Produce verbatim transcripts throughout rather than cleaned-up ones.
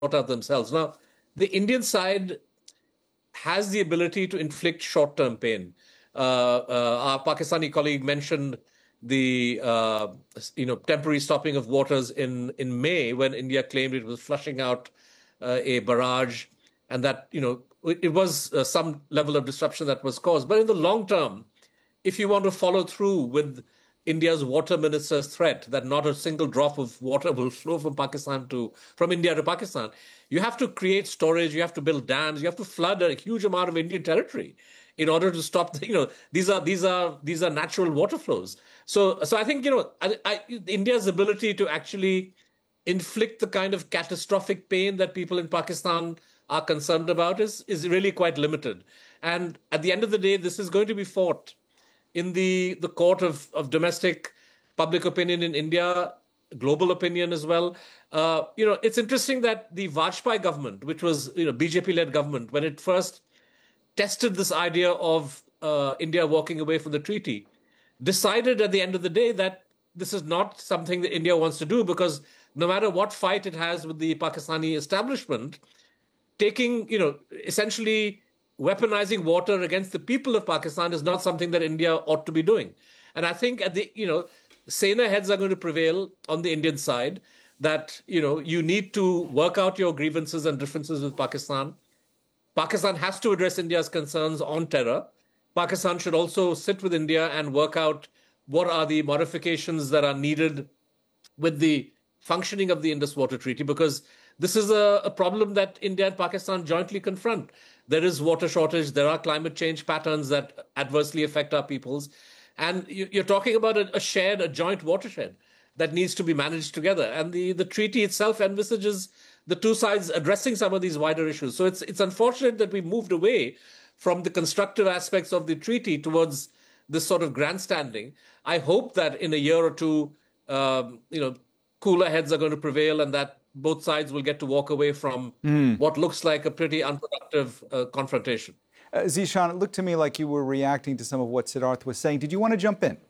out themselves. Now, the Indian side has the ability to inflict short-term pain. Uh, uh, our Pakistani colleague mentioned the uh, you know temporary stopping of waters in in May when India claimed it was flushing out uh, a barrage, and that you know it, it was uh, some level of disruption that was caused. But in the long term, if you want to follow through with India's water minister's threat that not a single drop of water will flow from Pakistan to from India to Pakistan, you have to create storage, you have to build dams, you have to flood a huge amount of Indian territory in order to stop the, you know these are these are these are natural water flows. So so I think you know I, I, India's ability to actually inflict the kind of catastrophic pain that people in Pakistan are concerned about is is really quite limited. And at the end of the day, this is going to be fought in the, the court of, of domestic public opinion in India, global opinion as well. Uh, you know, it's interesting that the Vajpayee government, which was, you know, B J P-led government, when it first tested this idea of uh, India walking away from the treaty, decided at the end of the day that this is not something that India wants to do because no matter what fight it has with the Pakistani establishment, taking, you know, essentially weaponizing water against the people of Pakistan is not something that India ought to be doing. And I think at the, you know, Sena heads are going to prevail on the Indian side that, you know, you need to work out your grievances and differences with Pakistan. Pakistan has to address India's concerns on terror. Pakistan should also sit with India and work out what are the modifications that are needed with the functioning of the Indus Water Treaty, because this is a, a problem that India and Pakistan jointly confront. There is water shortage. There are climate change patterns that adversely affect our peoples. And you, you're talking about a, a shared, a joint watershed that needs to be managed together. And the, the treaty itself envisages the two sides addressing some of these wider issues. So it's it's unfortunate that we moved away from the constructive aspects of the treaty towards this sort of grandstanding. I hope that in a year or two, um, you know, cooler heads are going to prevail and that both sides will get to walk away from mm. what looks like a pretty unproductive uh, confrontation. Uh, Zeeshan, it looked to me like you were reacting to some of what Siddharth was saying. Did you want to jump in?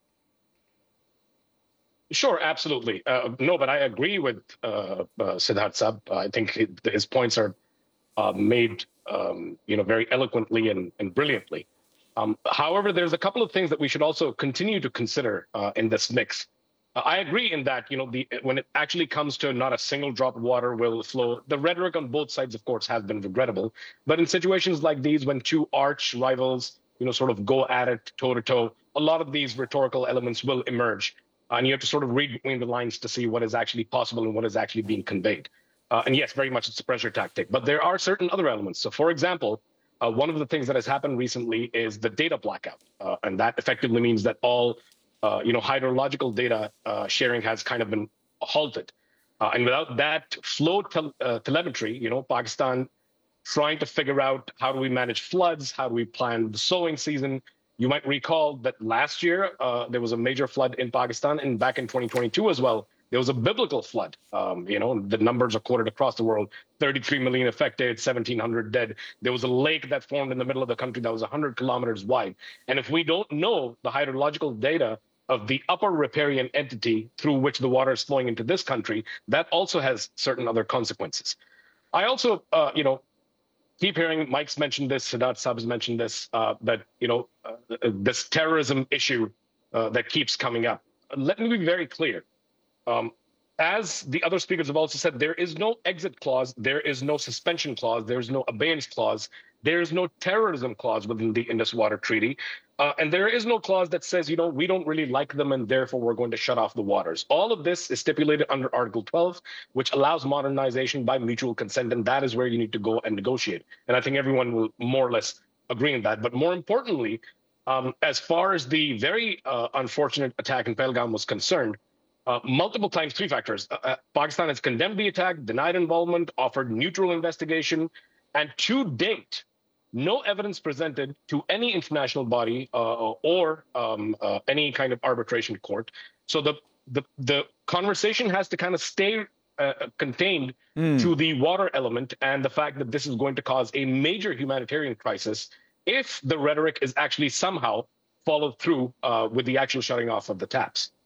Sure, absolutely. Uh, no, but I agree with uh, uh, Siddharth Sab. I think his points are uh, made, um, you know, very eloquently and, and brilliantly. Um, however, there's a couple of things that we should also continue to consider uh, in this mix. Uh, I agree in that, you know, the, when it actually comes to not a single drop of water will flow, the rhetoric on both sides, of course, has been regrettable. But in situations like these, when two arch rivals, you know, sort of go at it toe to toe, a lot of these rhetorical elements will emerge. Uh, and you have to sort of read between the lines to see what is actually possible and what is actually being conveyed. Uh, and yes, very much it's a pressure tactic. But there are certain other elements. So, for example, uh, one of the things that has happened recently is the data blackout. Uh, and that effectively means that all Uh, you know, hydrological data uh, sharing has kind of been halted. Uh, and without that flow tel uh, telemetry, you know, Pakistan trying to figure out how do we manage floods, how do we plan the sowing season. You might recall that last year uh, there was a major flood in Pakistan, and back in twenty twenty-two as well, there was a biblical flood. Um, you know, the numbers are quoted across the world, thirty-three million affected, seventeen hundred dead. There was a lake that formed in the middle of the country that was one hundred kilometers wide. And if we don't know the hydrological data of the upper riparian entity through which the water is flowing into this country, that also has certain other consequences. I also, uh, you know, keep hearing Mike's mentioned this, Siddharth Sab's mentioned this, uh, that, you know, uh, this terrorism issue uh, that keeps coming up. Let me be very clear. Um, as the other speakers have also said, there is no exit clause, there is no suspension clause, there is no abeyance clause, there is no terrorism clause within the Indus Water Treaty. Uh, and there is no clause that says, you know, we don't really like them and therefore we're going to shut off the waters. All of this is stipulated under Article twelve, which allows modernization by mutual consent. And that is where you need to go and negotiate. And I think everyone will more or less agree on that. But more importantly, um, as far as the very uh, unfortunate attack in Pahalgam was concerned, uh, multiple times, three factors. Uh, uh, Pakistan has condemned the attack, denied involvement, offered neutral investigation, and to date, no evidence presented to any international body uh, or um, uh, any kind of arbitration court. So the the, the conversation has to kind of stay uh, contained mm. to the water element and the fact that this is going to cause a major humanitarian crisis if the rhetoric is actually somehow followed through uh, with the actual shutting off of the taps.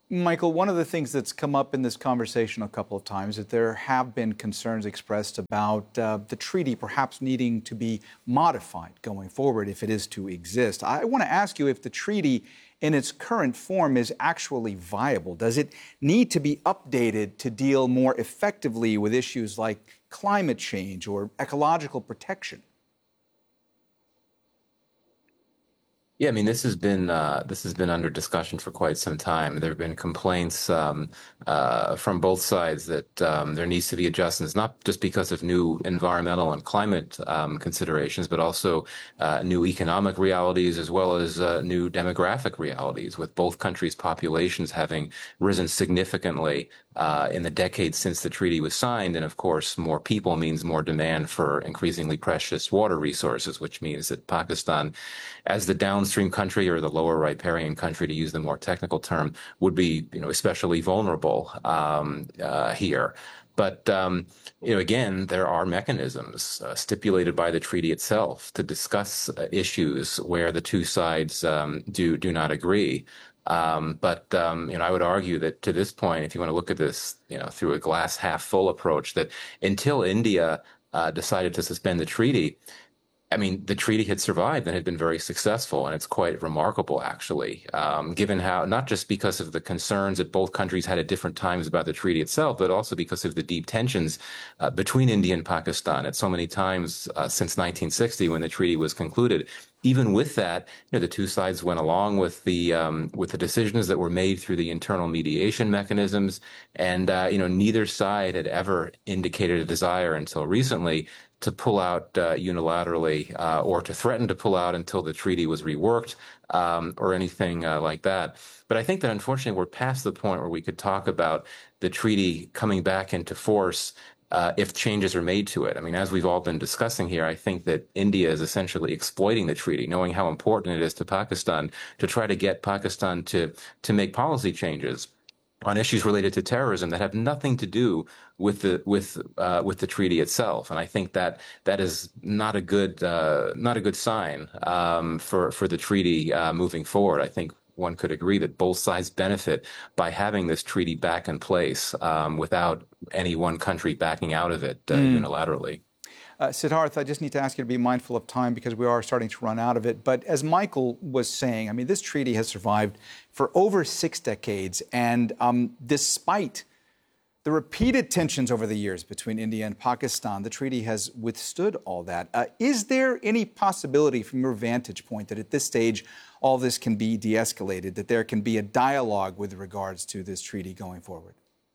Michael, one of the things that's come up in this conversation a couple of times is that there have been concerns expressed about uh, the treaty perhaps needing to be modified going forward if it is to exist. I want to ask you if the treaty in its current form is actually viable. Does it need to be updated to deal more effectively with issues like climate change or ecological protection? Yeah, I mean, this has been uh, this has been under discussion for quite some time. There have been complaints um, uh, from both sides that um, there needs to be adjustments, not just because of new environmental and climate um, considerations, but also uh, new economic realities as well as uh, new demographic realities, with both countries' populations having risen significantly uh, in the decades since the treaty was signed. And of course, more people means more demand for increasingly precious water resources, which means that Pakistan, as the downstream country, or the lower riparian country, to use the more technical term, would be, you know, especially vulnerable um, uh, here. But, um, you know, again, there are mechanisms uh, stipulated by the treaty itself to discuss uh, issues where the two sides um, do do not agree. Um, but, um, you know, I would argue that to this point, if you want to look at this, you know, through a glass half full approach, that until India uh, decided to suspend the treaty, I mean, the treaty had survived and had been very successful, and it's quite remarkable, actually, um, given how, not just because of the concerns that both countries had at different times about the treaty itself, but also because of the deep tensions uh, between India and Pakistan at so many times uh, since nineteen sixty, when the treaty was concluded. Even with that, you know, the two sides went along with the um, with the decisions that were made through the internal mediation mechanisms, and uh, you know, neither side had ever indicated a desire until recently to pull out uh, unilaterally uh, or to threaten to pull out until the treaty was reworked um, or anything uh, like that. But I think that unfortunately we're past the point where we could talk about the treaty coming back into force uh, if changes are made to it. I mean, as we've all been discussing here, I think that India is essentially exploiting the treaty, knowing how important it is to Pakistan, to try to get Pakistan to, to make policy changes on issues related to terrorism that have nothing to do with the with uh, with the treaty itself, and I think that that is not a good uh, not a good sign um, for for the treaty uh, moving forward. I think one could agree that both sides benefit by having this treaty back in place um, without any one country backing out of it uh, mm. unilaterally. Uh, Siddharth, I just need to ask you to be mindful of time because we are starting to run out of it. But as Michael was saying, I mean, this treaty has survived for over six decades. And um, despite the repeated tensions over the years between India and Pakistan, the treaty has withstood all that. Uh, is there any possibility from your vantage point that at this stage all this can be de-escalated, that there can be a dialogue with regards to this treaty going forward?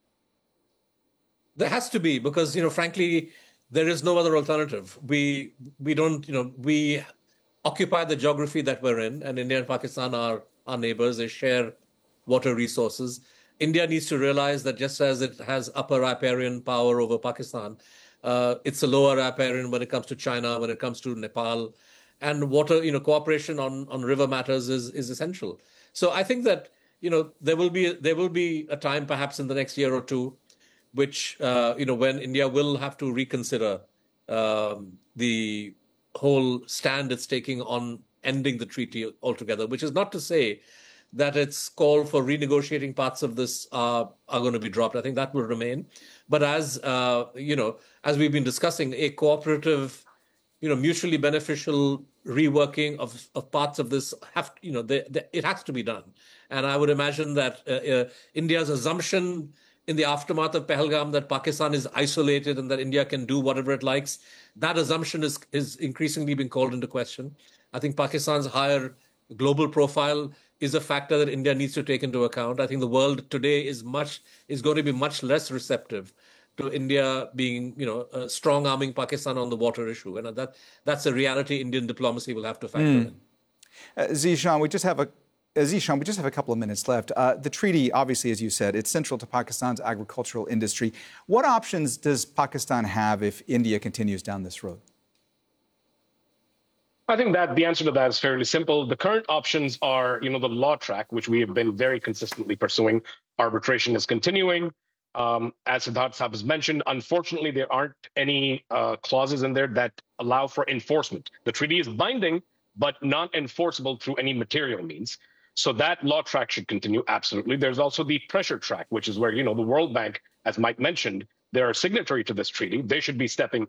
There has to be, because, you know, frankly, there is no other alternative. We we don't, you know, we occupy the geography that we're in, and India and Pakistan are our neighbors. They share water resources. India needs to realize that just as it has upper riparian power over Pakistan, uh, it's a lower riparian when it comes to China, when it comes to Nepal. And water, you know, cooperation on, on river matters is, is essential. So I think that, you know, there will be there will be a time perhaps in the next year or two which, uh, you know, when India will have to reconsider um, the whole stand it's taking on ending the treaty altogether, which is not to say that its call for renegotiating parts of this uh, are going to be dropped. I think that will remain. But as, uh, you know, as we've been discussing, a cooperative, you know, mutually beneficial reworking of, of parts of this, have you know, they, they, it has to be done. And I would imagine that uh, uh, India's assumption in the aftermath of Pahalgam that Pakistan is isolated and that India can do whatever it likes, that assumption is, is increasingly being called into question. I think Pakistan's higher global profile is a factor that India needs to take into account. I think the world today is much is going to be much less receptive to India being, you know, uh, strong arming Pakistan on the water issue. And that that's a reality Indian diplomacy will have to factor mm. in. Uh, Zishan, we just have a Zishan, we just have a couple of minutes left. Uh, the treaty, obviously, as you said, it's central to Pakistan's agricultural industry. What options does Pakistan have if India continues down this road? I think that the answer to that is fairly simple. The current options are, you know, the law track, which we have been very consistently pursuing. Arbitration is continuing. Um, as Siddharth Sahab has mentioned, unfortunately, there aren't any uh, clauses in there that allow for enforcement. The treaty is binding, but not enforceable through any material means. So that law track should continue, absolutely. There's also the pressure track, which is where, you know, the World Bank, as Mike mentioned, they're a signatory to this treaty. They should be stepping